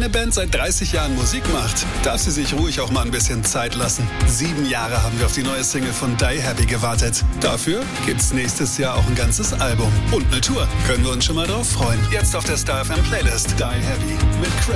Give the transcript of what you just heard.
eine Band seit 30 Jahren Musik macht, darf sie sich ruhig auch mal ein bisschen Zeit lassen. 7 Jahre haben wir auf die neue Single von Die Happy gewartet. Dafür gibt's nächstes Jahr auch ein ganzes Album. Und eine Tour. Können wir uns schon mal drauf freuen. Jetzt auf der Star FM Playlist. Die Happy mit Craig.